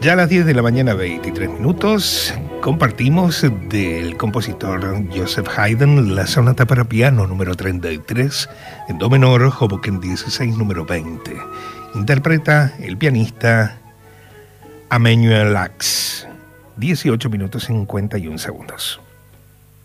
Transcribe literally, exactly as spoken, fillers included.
Ya a las diez de la mañana, veintitrés minutos, compartimos del compositor Joseph Haydn la sonata para piano número treinta y tres, en do menor, Hoboken dieciséis, número veinte. Interpreta el pianista Emmanuel Laux. dieciocho minutos cincuenta y un segundos.